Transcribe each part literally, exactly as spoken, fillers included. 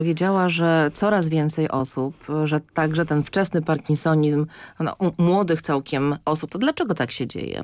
Powiedziała, że coraz więcej osób, że także ten wczesny parkinsonizm no, u młodych całkiem osób. To dlaczego tak się dzieje?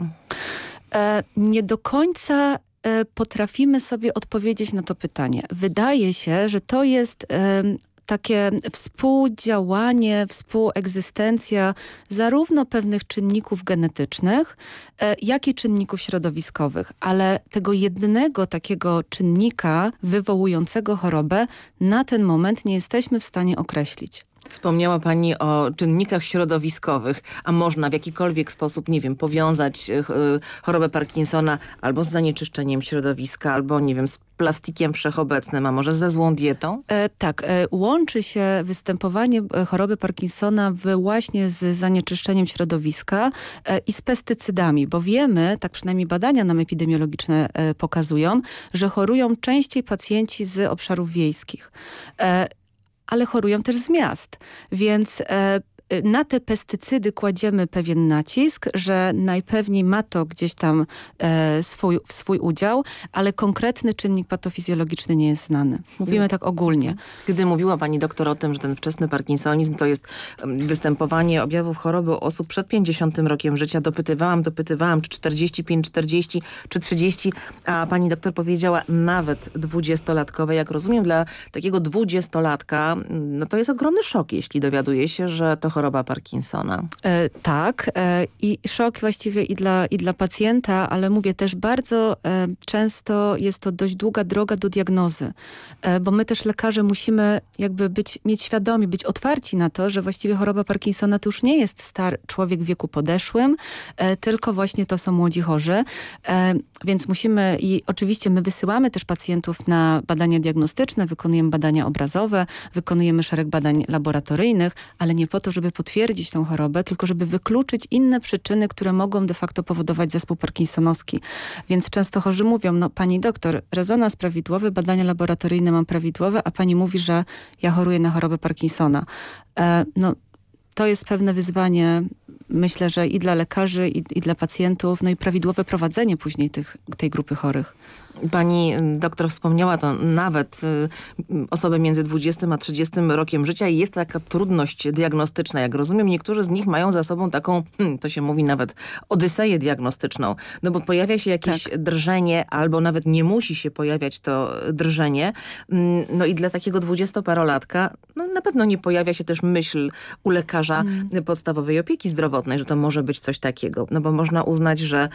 E, nie do końca e, potrafimy sobie odpowiedzieć na to pytanie. Wydaje się, że to jest e, takie współdziałanie, współegzystencja zarówno pewnych czynników genetycznych, e, jak i czynników środowiskowych. Ale tego jednego takiego czynnika wywołującego chorobę na ten moment nie jesteśmy w stanie określić. Wspomniała Pani o czynnikach środowiskowych, a można w jakikolwiek sposób, nie wiem, powiązać y, chorobę Parkinsona albo z zanieczyszczeniem środowiska, albo nie wiem, z plastikiem wszechobecnym, a może ze złą dietą? E, tak, e, łączy się występowanie choroby Parkinsona w, właśnie z zanieczyszczeniem środowiska e, i z pestycydami, bo wiemy, tak przynajmniej badania nam epidemiologiczne e, pokazują, że chorują częściej pacjenci z obszarów wiejskich. E, ale chorują też z miast, więc e, na te pestycydy kładziemy pewien nacisk, że najpewniej ma to gdzieś tam e, swój, swój udział, ale konkretny czynnik patofizjologiczny nie jest znany. Mówimy tak ogólnie. Gdy mówiła Pani doktor o tym, że ten wczesny parkinsonizm to jest występowanie objawów choroby u osób przed pięćdziesiątym rokiem życia, dopytywałam, dopytywałam, czy czterdzieści pięć, czterdzieści, czy trzydzieści, a Pani doktor powiedziała nawet dwudziestolatkowe. Jak rozumiem, dla takiego dwudziestolatka no to jest ogromny szok, jeśli dowiaduje się, że to choroba Parkinsona. E, tak e, i szok właściwie i dla, i dla pacjenta, ale mówię też bardzo e, często jest to dość długa droga do diagnozy, e, bo my też lekarze musimy jakby być, mieć świadomi, być otwarci na to, że właściwie choroba Parkinsona to już nie jest star człowiek w wieku podeszłym, e, tylko właśnie to są młodzi chorzy, e, więc musimy i oczywiście my wysyłamy też pacjentów na badania diagnostyczne, wykonujemy badania obrazowe, wykonujemy szereg badań laboratoryjnych, ale nie po to, żeby potwierdzić tą chorobę, tylko żeby wykluczyć inne przyczyny, które mogą de facto powodować zespół parkinsonowski. Więc często chorzy mówią, no pani doktor, rezonans prawidłowy, badania laboratoryjne mam prawidłowe, a pani mówi, że ja choruję na chorobę Parkinsona. E, no to jest pewne wyzwanie, myślę, że i dla lekarzy, i, i dla pacjentów, no i prawidłowe prowadzenie później tych, tej grupy chorych. Pani doktor wspomniała to, nawet y, osoby między dwudziestym a trzydziestym rokiem życia i jest taka trudność diagnostyczna. Jak rozumiem, niektórzy z nich mają za sobą taką, hmm, to się mówi nawet, odyseję diagnostyczną. No bo pojawia się jakieś tak. drżenie, albo nawet nie musi się pojawiać to drżenie. No i dla takiego dwudziestoparolatka no, na pewno nie pojawia się też myśl u lekarza hmm. podstawowej opieki zdrowotnej, że to może być coś takiego. No bo można uznać, że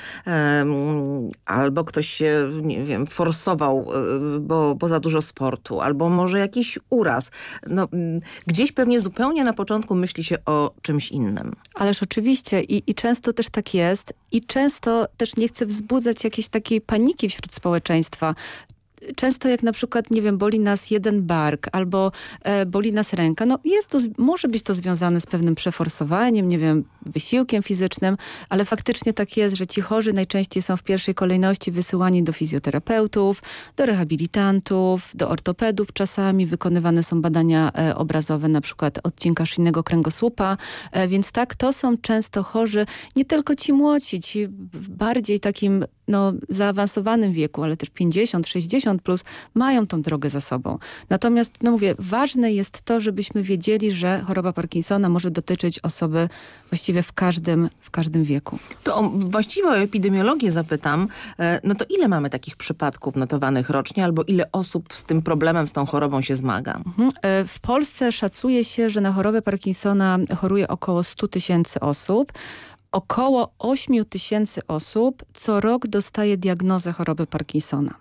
um, albo ktoś się, nie wiem, forsował, bo, bo za dużo sportu, albo może jakiś uraz. No, gdzieś pewnie zupełnie na początku myśli się o czymś innym. Ależ oczywiście i, i często też tak jest i często też nie chcę wzbudzać jakiejś takiej paniki wśród społeczeństwa. Często jak na przykład, nie wiem, boli nas jeden bark albo e, boli nas ręka, no jest to, może być to związane z pewnym przeforsowaniem, nie wiem, wysiłkiem fizycznym, ale faktycznie tak jest, że ci chorzy najczęściej są w pierwszej kolejności wysyłani do fizjoterapeutów, do rehabilitantów, do ortopedów czasami, wykonywane są badania e, obrazowe, na przykład odcinka szyjnego kręgosłupa, e, więc tak, to są często chorzy, nie tylko ci młodsi, ci w bardziej takim no, zaawansowanym wieku, ale też pięćdziesiąt, sześćdziesiąt plus mają tą drogę za sobą. Natomiast, no mówię, ważne jest to, żebyśmy wiedzieli, że choroba Parkinsona może dotyczyć osoby właściwie w każdym, w każdym wieku. To o, właściwie o epidemiologię zapytam, no to ile mamy takich przypadków notowanych rocznie, albo ile osób z tym problemem, z tą chorobą się zmaga? Mhm. W Polsce szacuje się, że na chorobę Parkinsona choruje około stu tysięcy osób. Około ośmiu tysięcy osób co rok dostaje diagnozę choroby Parkinsona.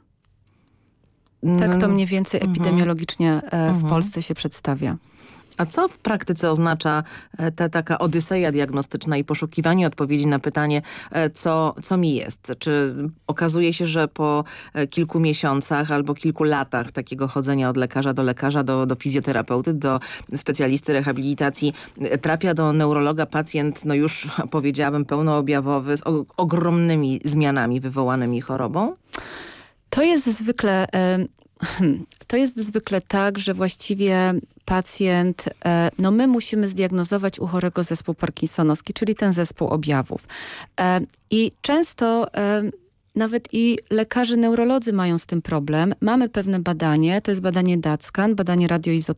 Tak to mniej więcej epidemiologicznie e, w Polsce się przedstawia. A co w praktyce oznacza ta taka odyseja diagnostyczna i poszukiwanie odpowiedzi na pytanie, co, co mi jest? Czy okazuje się, że po kilku miesiącach albo kilku latach takiego chodzenia od lekarza do lekarza, do, do fizjoterapeuty, do specjalisty rehabilitacji, trafia do neurologa pacjent, no już powiedziałabym pełnoobjawowy, z o, ogromnymi zmianami wywołanymi chorobą? To jest zwykle... Y To jest zwykle tak, że właściwie pacjent, no my musimy zdiagnozować u chorego zespół parkinsonowski, czyli ten zespół objawów. I często nawet i lekarze neurolodzy mają z tym problem. Mamy pewne badanie, to jest badanie DaTscan, badanie radioizotoniczne,